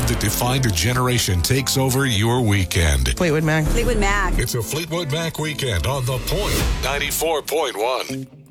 that defined a generation takes over your weekend. Fleetwood Mac. Fleetwood Mac. It's a Fleetwood Mac weekend on The Point 94.1.